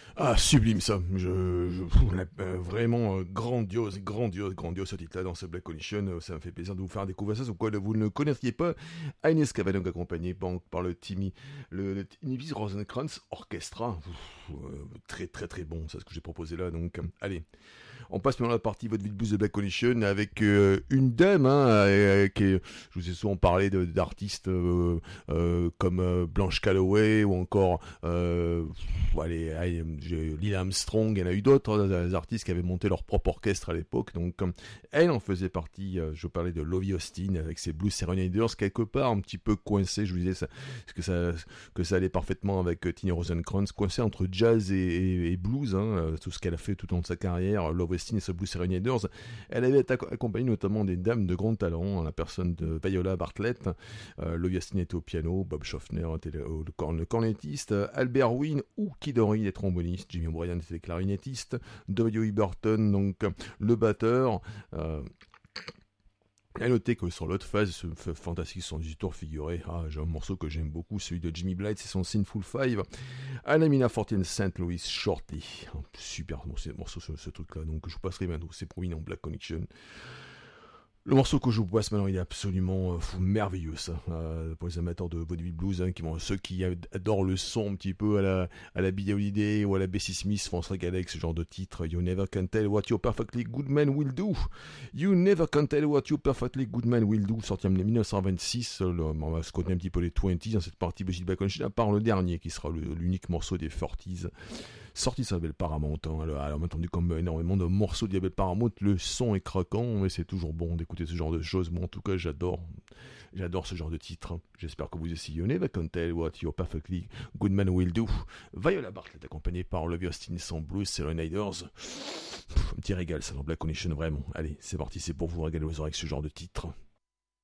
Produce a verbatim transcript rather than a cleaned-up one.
Ah, sublime ça. Je, je fou, la- euh, vraiment euh, grandiose, grandiose, grandiose ce titre-là dans ce Black Condition. Euh, ça me fait plaisir de vous faire découvrir ça, sur quoi vous ne connaissiez pas. Agnès Cavallon accompagné par, par le Timmy, le, le Nivis Rosenkrantz Orchestra. Ouf, euh, très très très bon, c'est ce que j'ai proposé là. Donc, euh, allez, on passe maintenant à la partie votre vie de blues de Black Condition avec euh, une dame, hein, euh, qui est, je vous ai souvent parlé de- d'artistes euh, euh, comme euh, Blanche Calloway ou encore, euh, pff, allez, allez, j'ai- Lil Armstrong. Il y en a eu d'autres, hein, des artistes qui avaient monté leur propre orchestre à l'époque. Donc, comme elle en faisait partie, euh, je parlais de Lovie Austin avec ses Blues Serenaders, quelque part un petit peu coincé. Je vous disais ça, que ça, que ça allait parfaitement avec euh, Tiny Rosenkrantz, coincé entre jazz et, et, et blues, hein, euh, tout ce qu'elle a fait tout au long de sa carrière, Love Austin et ses Blues Serenaders. Elle avait été acc- accompagnée notamment des dames de grand talent, hein, la personne de Viola Bartlett. Euh, Lovie Austin était au piano, Bob Schaffner était le, le, corn- le cornettiste, euh, Albert Wynne ou Kid Ory les trombonistes, Jimmy O'Brien était le clarinettiste, W E. Burton donc euh, le batteur. Euh, à noter que sur l'autre phase, ce f- fantastique soixante-dix-huit tours figuré, ah, j'ai un morceau que j'aime beaucoup, celui de Jimmy Blythe, c'est son Sinful Five. Anamina Fortin Saint Louis Shorty. Un super morceau, morceau ce, ce truc-là, donc je vous passerai maintenant, c'est promis dans Black Connection. Le morceau que je vous passe maintenant, il est absolument euh, fou, merveilleux ça, euh, pour les amateurs de vaudeville blues, hein, qui vont, ceux qui ad- adorent le son un petit peu à la, à la Billie Holiday ou à la Bessie Smith vont se régaler avec ce genre de titre. You never can tell what your perfectly good man will do. You never can tell what your perfectly good man will do, sorti en dix-neuf cent vingt-six. Le, on va se connaître un petit peu les vingt dans cette partie de Black Connection, à part le dernier qui sera le- l'unique morceau des forties. Sorti sur la belle Paramount, hein. Alors, alors, entendu comme énormément de morceaux de la belle Paramount, le son est craquant, mais c'est toujours bon d'écouter ce genre de choses. Moi, en tout cas, j'adore, j'adore ce genre de titre. J'espère que vous aussi. You never can tell what your perfectly good man will do. Viola Bartlett, accompagnée par Lovie Austin, son Blues Serenaders. Un petit régal, ça dans Black Connection, vraiment. Allez, c'est parti, c'est pour vous régaler aux oreilles avec ce genre de titre.